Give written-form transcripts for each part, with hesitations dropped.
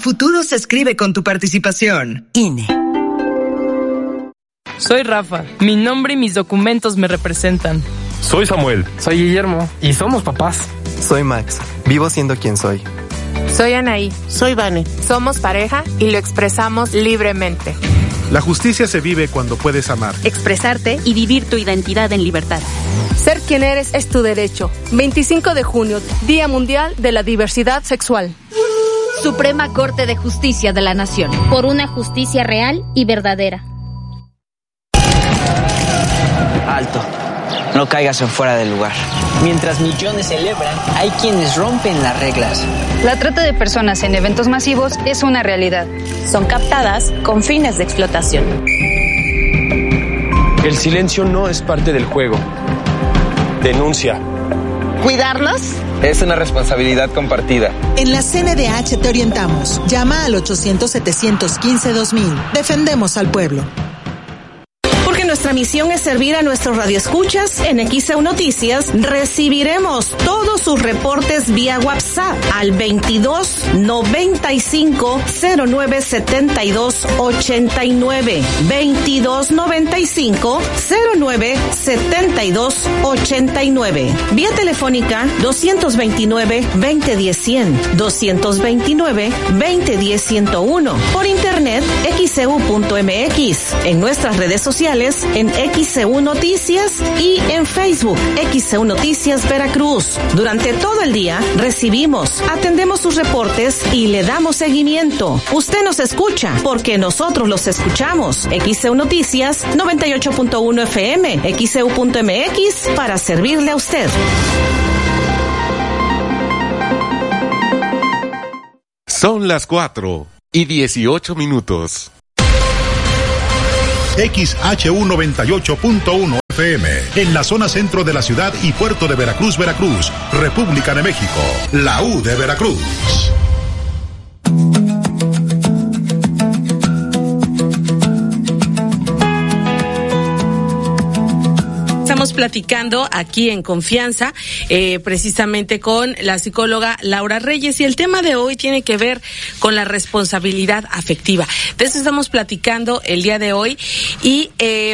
futuro se escribe con tu participación. INE. Soy Rafa. Mi nombre y mis documentos me representan. Soy Samuel. Soy Guillermo. Y somos papás. Soy Max. Vivo siendo quien soy. Soy Anaí. Soy Vane. Somos pareja y lo expresamos libremente. La justicia se vive cuando puedes amar, expresarte y vivir tu identidad en libertad. Ser quien eres es tu derecho. 25 de junio, Día Mundial de la Diversidad Sexual. Suprema Corte de Justicia de la Nación. Por una justicia real y verdadera. Alto. No caigas en fuera del lugar. Mientras millones celebran, hay quienes rompen las reglas. La trata de personas en eventos masivos es una realidad. Son captadas con fines de explotación. El silencio no es parte del juego. Denuncia. ¿Cuidarnos? Es una responsabilidad compartida. En la CNDH te orientamos. Llama al 800-715-2000. Defendemos al pueblo. Nuestra misión es servir a nuestros radioescuchas. En XEU Noticias recibiremos todos sus reportes vía WhatsApp al 22 95 09 72 89 22 95 09 72 89. Vía telefónica 229 2010 100 229 2010 101. Por internet xeu.mx. En nuestras redes sociales en XEU Noticias y en Facebook XEU Noticias Veracruz. Durante todo el día recibimos, atendemos sus reportes y le damos seguimiento. Usted nos escucha porque nosotros los escuchamos. XEU Noticias 98.1 FM, XEU.mx para servirle a usted. Son las 4:18. XHU 98.1 FM, en la zona centro de la ciudad y puerto de Veracruz, Veracruz, República de México, la U de Veracruz. Estamos platicando aquí en Confianza, precisamente con la psicóloga Laura Reyes, y el tema de hoy tiene que ver con la responsabilidad afectiva. De eso estamos platicando el día de hoy y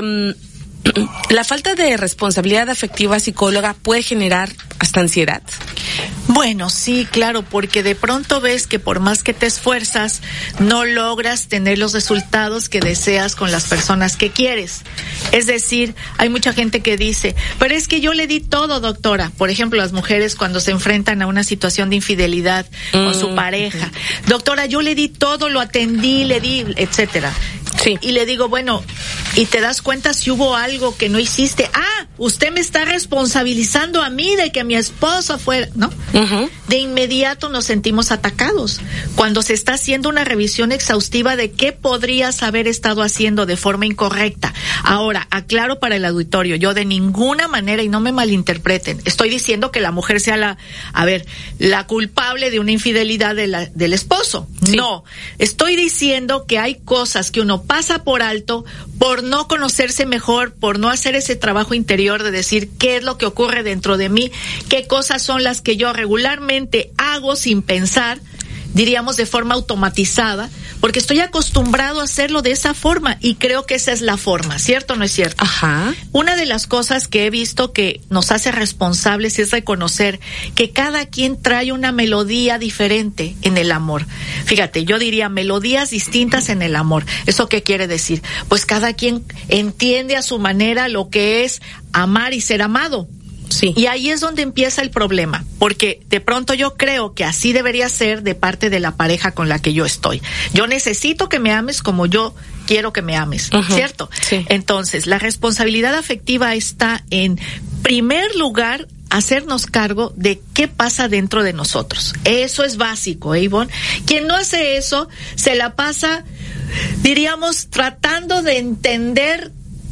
la falta de responsabilidad afectiva, psicóloga, puede generar hasta ansiedad. Bueno, sí, claro, porque de pronto ves que por más que te esfuerzas, no logras tener los resultados que deseas con las personas que quieres. Es decir, hay mucha gente que dice, pero es que yo le di todo, doctora. Por ejemplo, las mujeres cuando se enfrentan a una situación de infidelidad con su pareja. Doctora, yo le di todo, lo atendí, le di, etcétera. Sí. Y le digo, bueno, y te das cuenta si hubo algo que no hiciste. Usted me está responsabilizando a mí de que mi esposo fuera, ¿no? Uh-huh. De inmediato nos sentimos atacados. Cuando se está haciendo una revisión exhaustiva de qué podrías haber estado haciendo de forma incorrecta. Ahora, aclaro para el auditorio, yo de ninguna manera, y no me malinterpreten, estoy diciendo que la mujer sea la culpable de una infidelidad del esposo. Sí. No, estoy diciendo que hay cosas que uno pasa por alto por no conocerse mejor, por no hacer ese trabajo interior de decir qué es lo que ocurre dentro de mí, qué cosas son las que yo regularmente hago sin pensar, diríamos de forma automatizada, porque estoy acostumbrado a hacerlo de esa forma y creo que esa es la forma, ¿cierto o no es cierto? Ajá. Una de las cosas que he visto que nos hace responsables es reconocer que cada quien trae una melodía diferente en el amor. Fíjate, yo diría melodías distintas en el amor. ¿Eso qué quiere decir? Pues cada quien entiende a su manera lo que es amar y ser amado. Sí. Y ahí es donde empieza el problema, porque de pronto yo creo que así debería ser de parte de la pareja con la que yo estoy. Yo necesito que me ames como yo quiero que me ames, uh-huh. ¿Cierto? Sí. Entonces, la responsabilidad afectiva está en primer lugar hacernos cargo de qué pasa dentro de nosotros. Eso es básico, Ivonne. Quien no hace eso se la pasa, diríamos, tratando de entender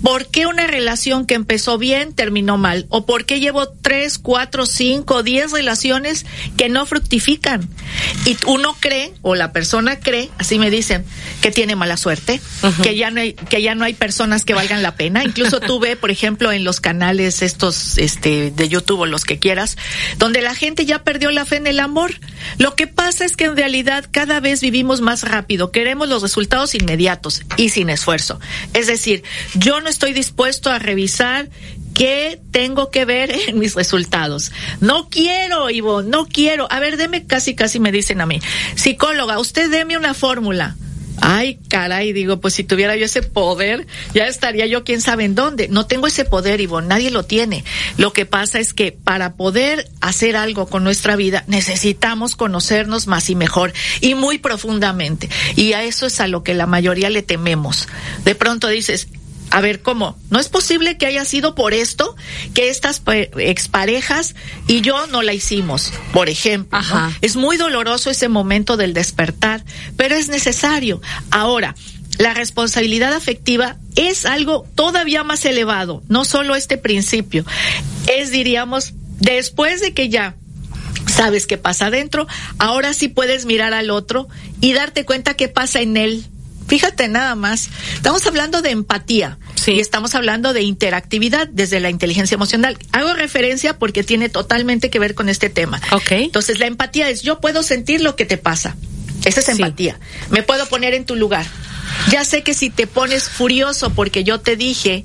¿por qué una relación que empezó bien terminó mal? ¿O por qué llevo 3, 4, 5, 10 relaciones que no fructifican? Y uno cree, o la persona cree, así me dicen, que tiene mala suerte, que ya no hay personas que valgan la pena. Incluso tú ve, por ejemplo, en los canales estos de YouTube o los que quieras, donde la gente ya perdió la fe en el amor. Lo que pasa es que en realidad cada vez vivimos más rápido, queremos los resultados inmediatos y sin esfuerzo. Es decir, yo no estoy dispuesto a revisar qué tengo que ver en mis resultados. No quiero, Ivo, no quiero. A ver, casi me dicen a mí, psicóloga, usted deme una fórmula. Ay, caray, digo, pues si tuviera yo ese poder, ya estaría yo quién sabe en dónde. No tengo ese poder, Ivonne, nadie lo tiene. Lo que pasa es que para poder hacer algo con nuestra vida, necesitamos conocernos más y mejor, y muy profundamente. Y a eso es a lo que la mayoría le tememos. De pronto dices, a ver, ¿cómo? ¿No es posible que haya sido por esto que estas exparejas y yo no la hicimos? Por ejemplo, ¿no? Es muy doloroso ese momento del despertar, pero es necesario. Ahora, la responsabilidad afectiva es algo todavía más elevado, no solo este principio. Es, diríamos, después de que ya sabes qué pasa adentro, ahora sí puedes mirar al otro y darte cuenta qué pasa en él. Fíjate nada más, estamos hablando de empatía, sí, y estamos hablando de interactividad desde la inteligencia emocional. Hago referencia porque tiene totalmente que ver con este tema. Okay. Entonces, la empatía es, yo puedo sentir lo que te pasa. Esa es empatía. Sí. Me puedo poner en tu lugar. Ya sé que si te pones furioso porque yo te dije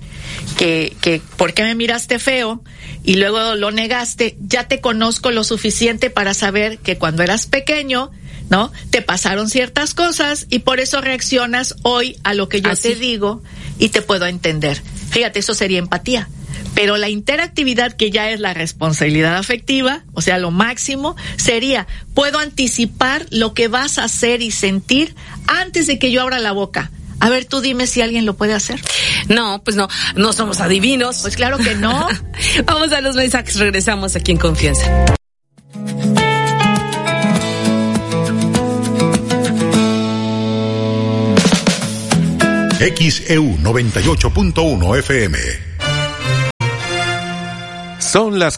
que ¿por qué me miraste feo? Y luego lo negaste, ya te conozco lo suficiente para saber que cuando eras pequeño, ¿no? Te pasaron ciertas cosas y por eso reaccionas hoy a lo que yo te digo y te puedo entender. Fíjate, eso sería empatía. Pero la interactividad, que ya es la responsabilidad afectiva, o sea, lo máximo, sería, puedo anticipar lo que vas a hacer y sentir antes de que yo abra la boca. A ver, tú dime si alguien lo puede hacer. No, pues no somos adivinos. Pues claro que no. Vamos a los mensajes, regresamos aquí en Confianza. XEU 98.1 FM. Son las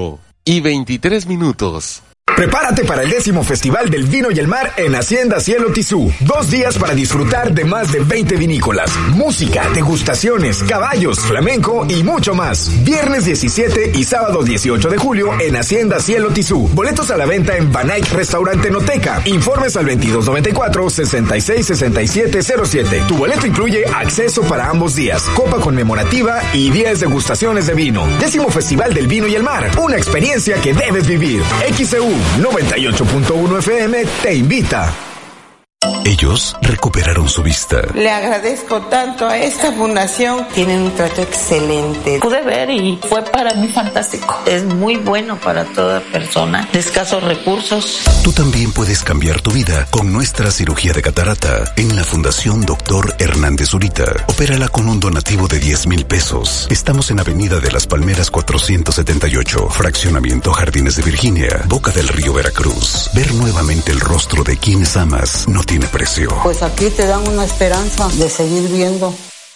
4:23. Prepárate para el 10º Festival del Vino y el Mar en Hacienda Cielo Tizú. 2 días para disfrutar de más de 20 vinícolas, música, degustaciones, caballos, flamenco y mucho más. Viernes 17 y sábado 18 de julio en Hacienda Cielo Tizú. Boletos a la venta en Banaic Restaurante Noteca. Informes al 2294-666707. Tu boleto incluye acceso para ambos días, copa conmemorativa y 10 degustaciones de vino. 10º Festival del Vino y el Mar. Una experiencia que debes vivir. XEU 98.1 FM te invita. Ellos recuperaron su vista. Le agradezco tanto a esta fundación. Tienen un trato excelente. Pude ver y fue para mí fantástico. Es muy bueno para toda persona de escasos recursos. Tú también puedes cambiar tu vida con nuestra cirugía de catarata en la Fundación Dr. Hernández Zurita. Opérala con un donativo de 10,000 pesos. Estamos en Avenida de las Palmeras 478, Fraccionamiento Jardines de Virginia, Boca del Río, Veracruz. Ver nuevamente el rostro de quienes amas no tiene precio. Pues aquí te dan una esperanza de seguir viendo.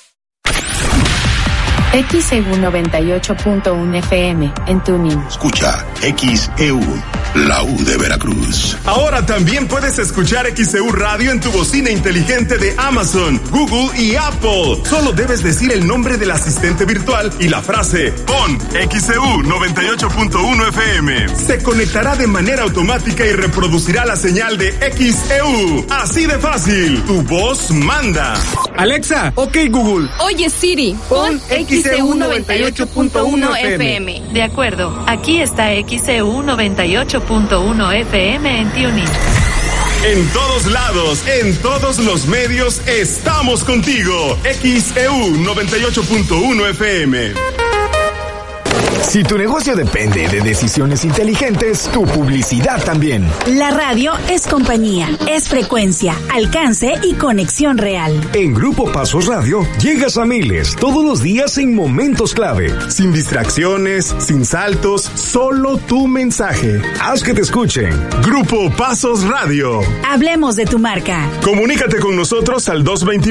XEU 98.1 FM en Tuning. Escucha XEU, la U de Veracruz. Ahora también puedes escuchar XEU Radio en tu bocina inteligente de Amazon, Google y Apple. Solo debes decir el nombre del asistente virtual y la frase pon XEU 98.1 FM. Se conectará de manera automática y reproducirá la señal de XEU. Así de fácil. Tu voz manda. Alexa, ok Google. Oye Siri, pon XEU 98.1 FM. De acuerdo, aquí está XEU 98.1 FM en TuneIn. En todos lados, en todos los medios, estamos contigo. XEU 98.1 FM. Si tu negocio depende de decisiones inteligentes, tu publicidad también. La radio es compañía, es frecuencia, alcance y conexión real. En Grupo Pasos Radio, llegas a miles todos los días en momentos clave. Sin distracciones, sin saltos, solo tu mensaje. Haz que te escuchen. Grupo Pasos Radio. Hablemos de tu marca. Comunícate con nosotros al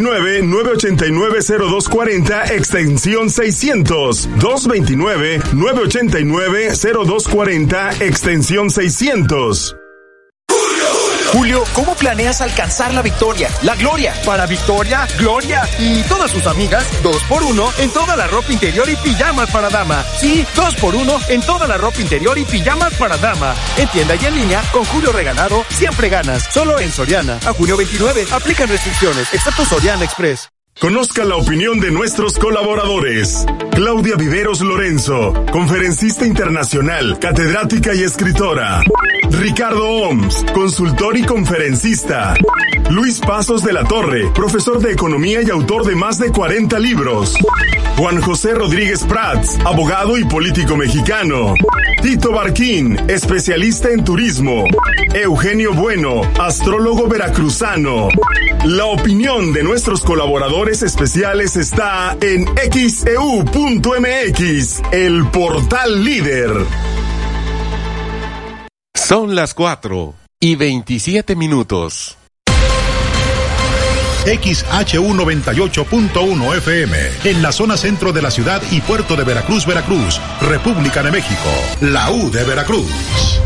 229-989-0240, extensión 600. 229-989-0240, extensión 600. Julio, ¿cómo planeas alcanzar la victoria, la gloria? Para Victoria, Gloria y todas sus amigas, 2x1 en toda la ropa interior y pijamas para dama. Sí, 2x1 en toda la ropa interior y pijamas para dama. En tienda y en línea, con Julio Regalado, siempre ganas. Solo en Soriana. A junio 29, aplican restricciones, excepto Soriana Express. Conozca la opinión de nuestros colaboradores. Claudia Viveros Lorenzo, conferencista internacional, catedrática y escritora. Ricardo Oms, consultor y conferencista. Luis Pasos de la Torre, profesor de economía y autor de más de 40 libros. Juan José Rodríguez Prats, abogado y político mexicano. Tito Barquín, especialista en turismo. Eugenio Bueno, astrólogo veracruzano. La opinión de nuestros colaboradores especiales está en xeu.mx, el portal líder. Son las 4:27. XHU 98.1 FM, en la zona centro de la ciudad y puerto de Veracruz, Veracruz, República de México, la U de Veracruz.